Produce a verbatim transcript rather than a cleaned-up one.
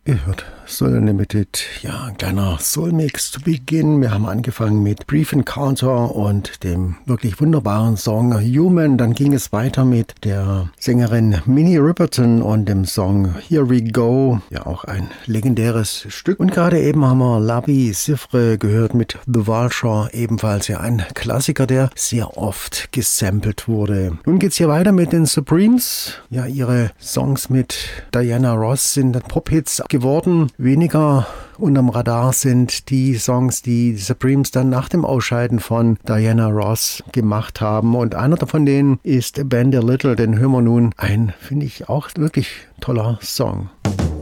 Ihr hört Soul Unlimited, ja, ein kleiner Soul-Mix zu Beginn. Wir haben angefangen mit Brief Encounter und dem wirklich wunderbaren Song Human. Dann ging es weiter mit der Sängerin Minnie Riperton und dem Song Here We Go. Ja, auch ein legendäres Stück. Und gerade eben haben wir Labi Siffre gehört mit The Vulture, ebenfalls ja ein Klassiker, der sehr oft gesampelt wurde. Nun geht's hier weiter mit den Supremes. Ja, ihre Songs mit Diana Ross sind Pop-Hits geworden. Weniger unterm Radar sind die Songs, die die Supremes dann nach dem Ausscheiden von Diana Ross gemacht haben. Und einer davon denen ist Bend a Little, den hören wir nun. Ein, finde ich, auch wirklich toller Song.